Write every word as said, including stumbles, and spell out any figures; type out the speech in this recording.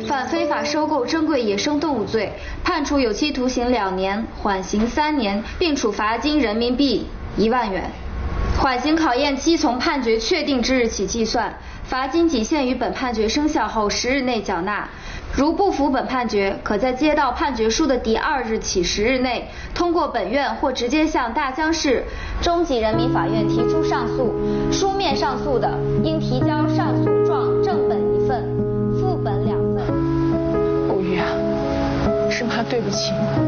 犯非法收购珍贵野生动物罪，判处有期徒刑两年，缓刑三年，并处罚金人民币一万元。缓刑考验期从判决确定之日起计算，罚金仅限于本判决生效后十日内缴纳。如不服本判决，可在接到判决书的第二日起十日内，通过本院或直接向大江市中级人民法院提出上诉。书面上诉的，应提交上诉状正本一份，副本两份。 古玉啊，是妈对不起你。